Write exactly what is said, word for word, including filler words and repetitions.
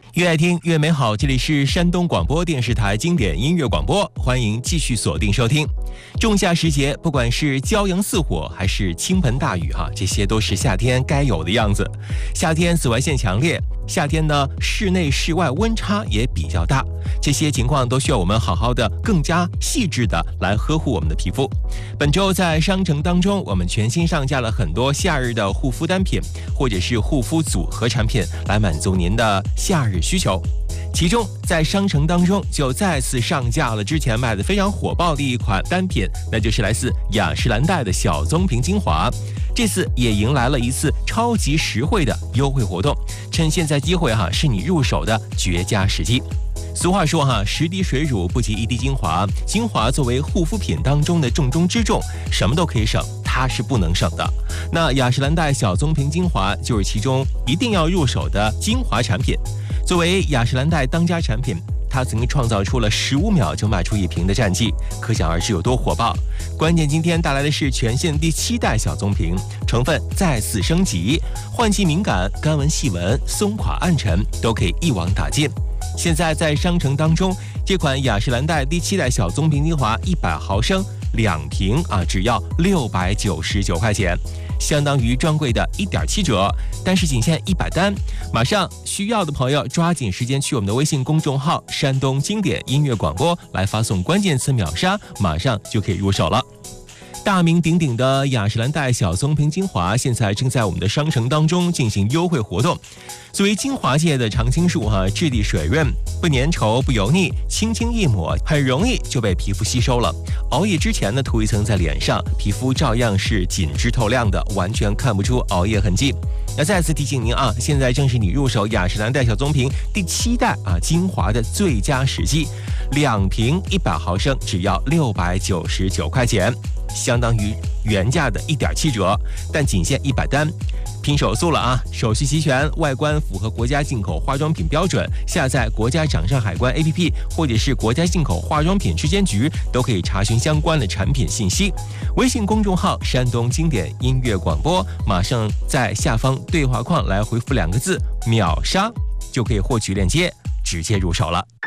越爱听越美好，这里是山东广播电视台经典音乐广播，欢迎继续锁定收听。仲夏时节，不管是骄阳似火还是倾盆大雨哈，这些都是夏天该有的样子。夏天紫外线强烈，夏天呢室内室外温差也比较大，这些情况都需要我们好好的更加细致的来呵护我们的皮肤。本周在商城当中，我们全新上架了很多夏日的护肤单品或者是护肤组合产品，来满足您的夏日需求。其中在商城当中就再次上架了之前卖的非常火爆的一款单品，那就是来自雅诗兰黛的小棕瓶精华。这次也迎来了一次超级实惠的优惠活动，趁现在机会哈，是你入手的绝佳时机。俗话说哈，十滴水乳不及一滴精华，精华作为护肤品当中的重中之重，什么都可以省，它是不能省的。那雅诗兰黛小棕瓶精华就是其中一定要入手的精华产品。作为雅诗兰黛当家产品，它曾经创造出了十五秒就卖出一瓶的战绩，可想而知有多火爆。关键今天带来的是全线第七代小棕瓶，成分再次升级，换季敏感、干纹细纹、松垮暗沉都可以一网打尽。现在在商城当中，这款雅诗兰黛第七代小棕瓶精华一百毫升两瓶啊，只要六百九十九块钱，相当于专柜的一点七折，但是仅限一百单。马上需要的朋友抓紧时间去我们的微信公众号山东经典音乐广播来发送关键词秒杀，马上就可以入手了。大名鼎鼎的雅诗兰黛小棕瓶精华现在正在我们的商城当中进行优惠活动。作为精华界的常青树哈，质地水润，不粘稠不油腻，轻轻一抹很容易就被皮肤吸收了。熬夜之前呢，涂一层在脸上，皮肤照样是紧致透亮的，完全看不出熬夜痕迹。那再次提醒您啊，现在正是你入手雅诗兰黛小棕瓶第七代啊精华的最佳时机，两瓶一百毫升只要六百九十九块钱，相当于原价的一点七折，但仅限一百单。拼手速了啊！手续齐全，外观符合国家进口化妆品标准，下载国家掌上海关 A P P 或者是国家进口化妆品质监局，都可以查询相关的产品信息。微信公众号山东经典音乐广播，马上在下方对话框来回复两个字秒杀，就可以获取链接，直接入手了。